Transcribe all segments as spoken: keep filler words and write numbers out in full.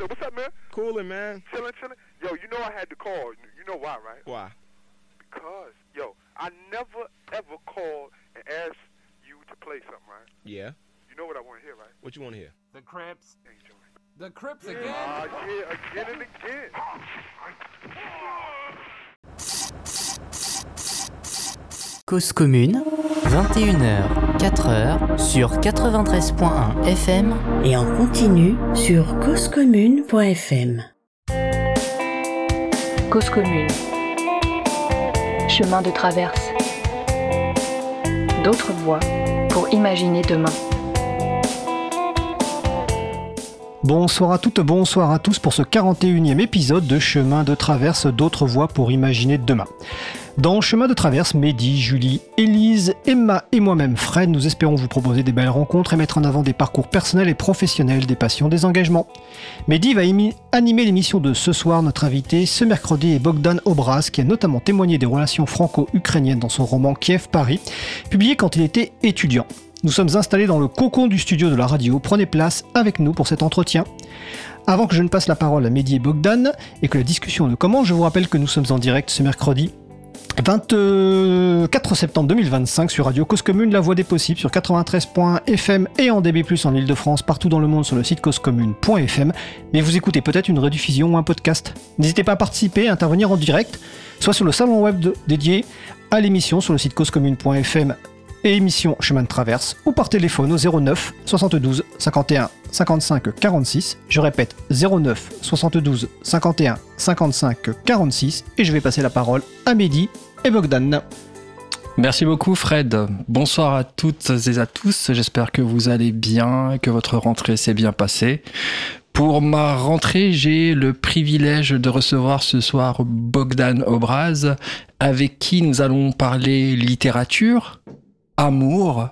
show. What's up, man? Coolin', man. Chillin', chillin'. Yo, you know I had to call. You know why, right? Why? Because, yo, I never ever called and asked you to play something, right? Yeah. You know what I want to hear, right? What you want to hear? The Crips. Hey, Joey. The Crips again? Ah, yeah, again and again. Cause commune, vingt et une heures, quatre heures, sur quatre-vingt-treize point un F M et en continu sur cause commune point F M. Cause commune. Chemin de traverse. D'autres voies pour imaginer demain. Bonsoir à toutes, bonsoir à tous pour ce quarante et unième épisode de Chemin de traverse, d'autres voies pour imaginer demain. Dans Chemin de traverse, Mehdi, Julie, Élise, Emma et moi-même Fred, nous espérons vous proposer des belles rencontres et mettre en avant des parcours personnels et professionnels, des passions, des engagements. Mehdi va émi- animer l'émission de ce soir. Notre invité ce mercredi est Bogdan Obraz, qui a notamment témoigné des relations franco-ukrainiennes dans son roman Kiev-Paris, publié quand il était étudiant. Nous sommes installés dans le cocon du studio de la radio. Prenez place avec nous pour cet entretien. Avant que je ne passe la parole à Mehdi et Bogdan et que la discussion ne commence, je vous rappelle que nous sommes en direct ce mercredi vingt-quatre septembre deux mille vingt-cinq sur Radio Cause Commune, la voix des possibles, sur quatre-vingt-treize point un F M et en D B plus, en Ile-de-France, partout dans le monde sur le site cause commune point F M. Mais vous écoutez peut-être une rediffusion ou un podcast. N'hésitez pas à participer, à intervenir en direct, soit sur le salon web de, dédié à l'émission sur le site cause commune point F M et émission Chemin de Traverse, ou par téléphone au zéro neuf soixante-douze cinquante et un cinquante-cinq quarante-six. Je répète, zéro neuf soixante-douze cinquante et un cinquante-cinq quarante-six. Et je vais passer la parole à Mehdi et Bogdan. Merci beaucoup Fred. Bonsoir à toutes et à tous. J'espère que vous allez bien et que votre rentrée s'est bien passée. Pour ma rentrée, j'ai le privilège de recevoir ce soir Bogdan Obraz, avec qui nous allons parler littérature, amour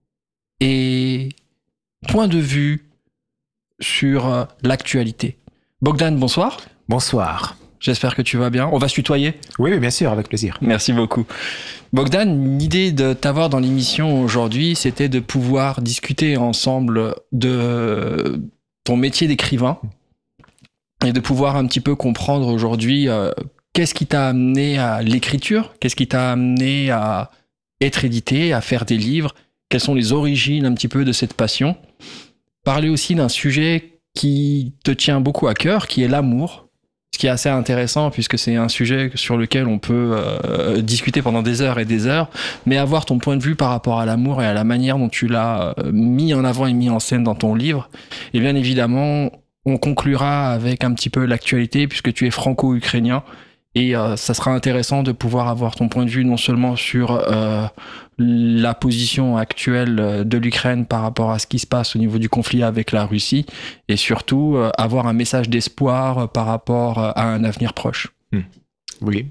et point de vue sur l'actualité. Bogdan, bonsoir. Bonsoir. J'espère que tu vas bien. On va se tutoyer ? Oui, oui, bien sûr, avec plaisir. Merci beaucoup. Bogdan, l'idée de t'avoir dans l'émission aujourd'hui, c'était de pouvoir discuter ensemble de ton métier d'écrivain et de pouvoir un petit peu comprendre aujourd'hui euh, qu'est-ce qui t'a amené à l'écriture, qu'est-ce qui t'a amené à être édité, à faire des livres, quelles sont les origines un petit peu de cette passion. Parler aussi d'un sujet qui te tient beaucoup à cœur, qui est l'amour, ce qui est assez intéressant puisque c'est un sujet sur lequel on peut euh, discuter pendant des heures et des heures, mais avoir ton point de vue par rapport à l'amour et à la manière dont tu l'as euh, mis en avant et mis en scène dans ton livre. Et bien évidemment, on conclura avec un petit peu l'actualité puisque tu es franco-ukrainien. Et euh, ça sera intéressant de pouvoir avoir ton point de vue non seulement sur euh, la position actuelle de l'Ukraine par rapport à ce qui se passe au niveau du conflit avec la Russie, et surtout euh, avoir un message d'espoir par rapport à un avenir proche. Mmh. Oui.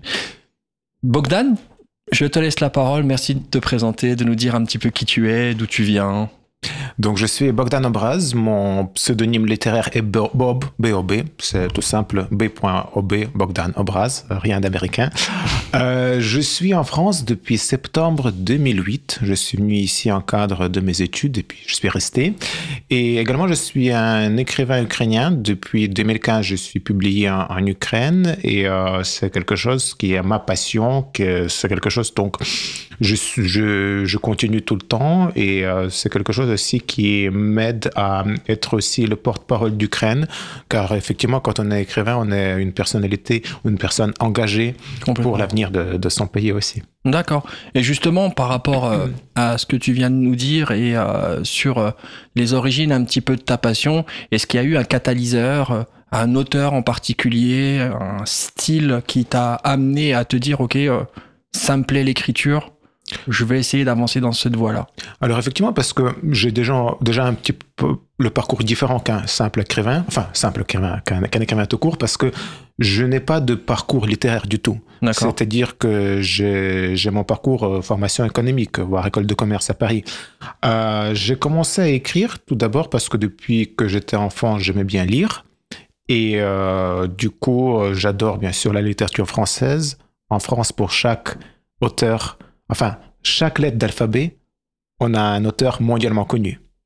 Bogdan, je te laisse la parole. Merci de te présenter, de nous dire un petit peu qui tu es, d'où tu viens. Donc, je suis Bogdan Obraz. Mon pseudonyme littéraire est Bob, B O B. C'est tout simple, B O B, Bogdan Obraz, rien d'américain. Euh, je suis en France depuis septembre deux mille huit. Je suis venu ici en cadre de mes études et puis je suis resté. Et également, je suis un écrivain ukrainien. Depuis deux mille quinze, je suis publié en, en Ukraine et euh, c'est quelque chose qui est ma passion, que c'est quelque chose, donc, je, je, je continue tout le temps et euh, c'est quelque chose aussi qui m'aide à être aussi le porte-parole d'Ukraine, car effectivement, quand on est écrivain, on est une personnalité, une personne engagée pour l'avenir de, de son pays aussi. D'accord. Et justement, par rapport euh, à ce que tu viens de nous dire et euh, sur euh, les origines un petit peu de ta passion, est-ce qu'il y a eu un catalyseur, euh, un auteur en particulier, un style qui t'a amené à te dire « Ok, euh, ça me plaît l'écriture ». Je vais essayer d'avancer dans cette voie-là. Alors effectivement, parce que j'ai déjà, déjà un petit peu le parcours différent qu'un simple écrivain, enfin simple écrivain, qu'un, qu'un écrivain tout court, parce que je n'ai pas de parcours littéraire du tout. D'accord. C'est-à-dire que j'ai, j'ai mon parcours euh, formation économique, voire école de commerce à Paris. Euh, j'ai commencé à écrire tout d'abord parce que depuis que j'étais enfant, j'aimais bien lire. Et euh, du coup, j'adore bien sûr la littérature française. En France, pour chaque auteur, enfin, chaque lettre d'alphabet, on a un auteur mondialement connu.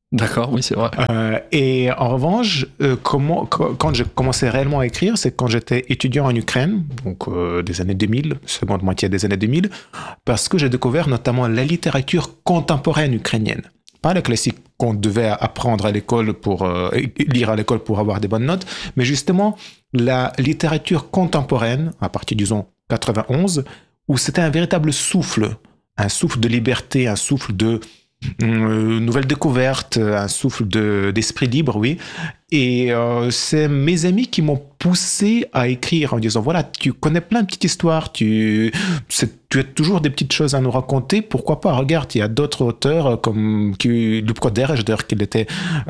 D'accord, oui, c'est vrai. Euh, et en revanche, euh, comment, quand j'ai commencé réellement à écrire, c'est quand j'étais étudiant en Ukraine, donc euh, des années deux mille, seconde moitié des années deux mille, parce que j'ai découvert notamment la littérature contemporaine ukrainienne. Pas le classique qu'on devait apprendre à l'école pour euh, lire à l'école pour avoir des bonnes notes, mais justement la littérature contemporaine, à partir, disons, quatre-vingt-onze, où c'était un véritable souffle, un souffle de liberté, un souffle de euh, nouvelles découvertes, un souffle de, d'esprit libre, oui. Et euh, c'est mes amis qui m'ont poussé à écrire en disant, voilà, tu connais plein de petites histoires, tu, c'est, tu as toujours des petites choses à nous raconter, pourquoi pas, regarde, il y a d'autres auteurs comme qui, Lubko Derej, d'ailleurs, qui était,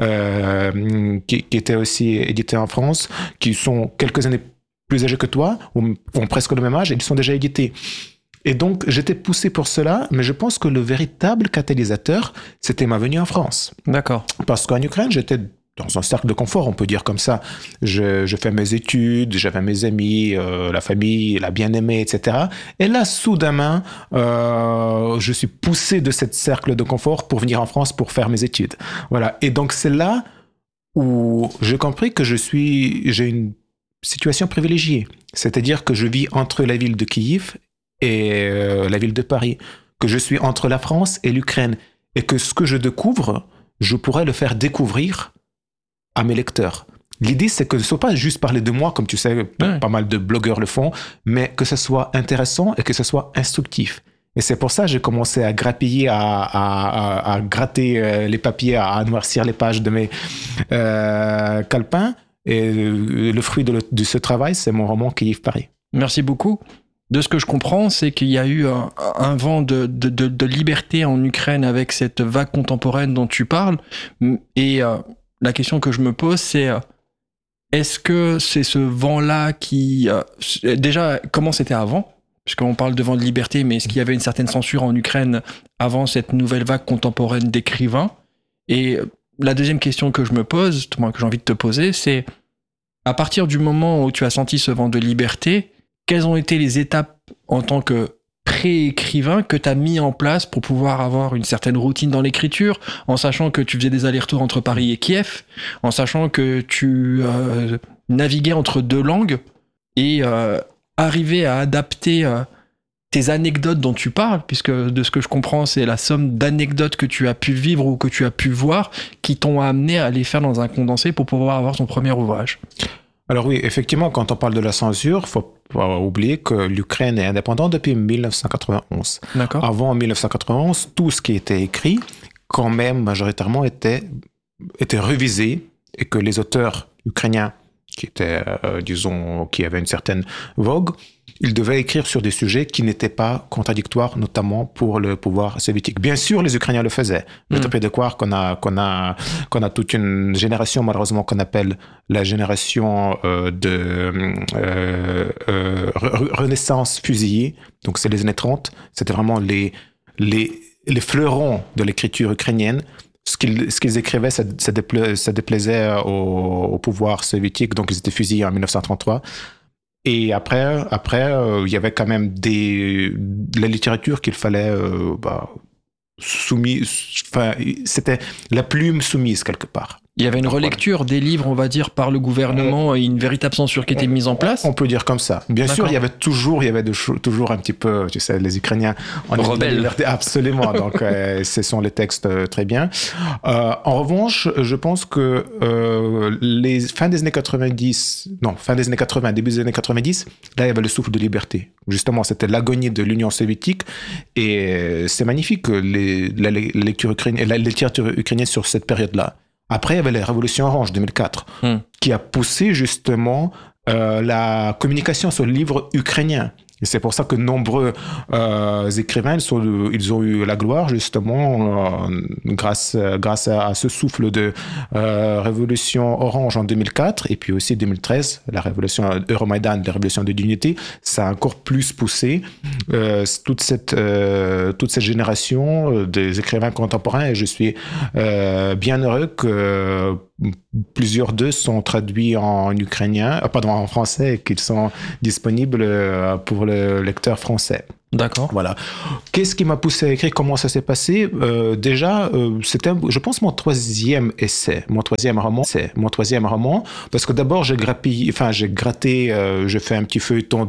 euh, qui, qui était aussi édité en France, qui sont quelques années plus âgés que toi, ou ont presque le même âge, et ils sont déjà édités. Et donc, j'étais poussé pour cela, mais je pense que le véritable catalyseur, c'était ma venue en France. D'accord. Parce qu'en Ukraine, j'étais dans un cercle de confort, on peut dire comme ça. Je, je fais mes études, j'avais mes amis, euh, la famille, la bien-aimée, et cetera. Et là, soudainement, euh, je suis poussé de ce cercle de confort pour venir en France pour faire mes études. Voilà. Et donc, c'est là où j'ai compris que je suis, j'ai une situation privilégiée. C'est-à-dire que je vis entre la ville de Kiev et euh, la ville de Paris, que je suis entre la France et l'Ukraine, et que ce que je découvre, je pourrais le faire découvrir à mes lecteurs. L'idée, c'est que ce ne soit pas juste parler de moi, comme tu sais, ouais. Pas mal de blogueurs le font, mais que ce soit intéressant et que ce soit instructif. Et c'est pour ça que j'ai commencé à grappiller, à, à, à, à gratter les papiers, à noircir les pages de mes euh, calepins. Et le fruit de, le, de ce travail, c'est mon roman Kiev Paris. Merci beaucoup. De ce que je comprends, c'est qu'il y a eu un, un vent de, de, de, de liberté en Ukraine avec cette vague contemporaine dont tu parles. Et euh, la question que je me pose, c'est euh, est-ce que c'est ce vent-là qui... Euh, déjà, comment c'était avant ? Puisqu'on parle de vent de liberté, mais est-ce qu'il y avait une certaine censure en Ukraine avant cette nouvelle vague contemporaine d'écrivains ? Et la deuxième question que je me pose, que j'ai envie de te poser, c'est à partir du moment où tu as senti ce vent de liberté, quelles ont été les étapes en tant que pré-écrivain que tu as mis en place pour pouvoir avoir une certaine routine dans l'écriture, en sachant que tu faisais des allers-retours entre Paris et Kiev, en sachant que tu euh, naviguais entre deux langues et euh, arriver à adapter euh, tes anecdotes dont tu parles, puisque de ce que je comprends, c'est la somme d'anecdotes que tu as pu vivre ou que tu as pu voir qui t'ont amené à les faire dans un condensé pour pouvoir avoir ton premier ouvrage. Alors oui, effectivement, quand on parle de la censure, il faut pas oublier que l'Ukraine est indépendante depuis dix-neuf cent quatre-vingt-onze. D'accord. Avant dix-neuf cent quatre-vingt-onze, tout ce qui était écrit, quand même majoritairement, était, était révisé, et que les auteurs ukrainiens qui étaient, euh, disons, qui avaient une certaine vogue, ils devaient écrire sur des sujets qui n'étaient pas contradictoires, notamment pour le pouvoir soviétique. Bien sûr, les Ukrainiens le faisaient. Je te prie de croire qu'on a, qu'on a, qu'on a toute une génération, malheureusement, qu'on appelle la génération euh, de euh, euh, renaissance fusillée. Donc, c'est les années trente. C'était vraiment les, les, les fleurons de l'écriture ukrainienne. Ce qu'ils, ce qu'ils écrivaient, ça, ça, dépla- ça déplaisait au, au pouvoir soviétique. Donc, ils étaient fusillés en dix-neuf cent trente-trois. Et après, après euh, il y avait quand même des, de la littérature qu'il fallait euh, bah, soumis, enfin, c'était la plume soumise quelque part. Il y avait une relecture des livres, on va dire, par le gouvernement et une véritable censure qui était mise en place. On peut dire comme ça. Bien D'accord. sûr, il y avait toujours, il y avait de, toujours un petit peu, tu sais, les Ukrainiens en rebelles. Absolument. Donc, euh, ce sont les textes euh, très bien. Euh, en revanche, je pense que euh, les fin des années quatre-vingt-dix, non, fin des années quatre-vingts, début des années quatre-vingt-dix, là, il y avait le souffle de liberté. Justement, c'était l'agonie de l'Union soviétique, et c'est magnifique les, la, la lecture ukrainienne, la littérature ukrainienne sur cette période-là. Après, il y avait la Révolution Orange deux mille quatre, mmh. qui a poussé justement euh, la communication sur le livre ukrainien. Et c'est pour ça que nombreux euh, écrivains, ils, sont, ils ont eu la gloire justement euh, grâce, grâce à, à ce souffle de euh, Révolution Orange en deux mille quatre, et puis aussi deux mille treize, la Révolution Euromaïdan, la Révolution de l'Unité, ça a encore plus poussé euh, toute, cette, euh, toute cette génération des écrivains contemporains, et je suis euh, bien heureux que plusieurs d'eux sont traduits en ukrainien, pardon, en français, et qu'ils sont disponibles pour le lecteur français. D'accord. Voilà. Qu'est-ce qui m'a poussé à écrire? Comment ça s'est passé? euh, Déjà, euh, c'était, je pense, mon troisième essai, mon troisième roman. C'est mon troisième roman, parce que d'abord, j'ai grappillé, enfin, j'ai gratté, euh, j'ai fait un petit feuilleton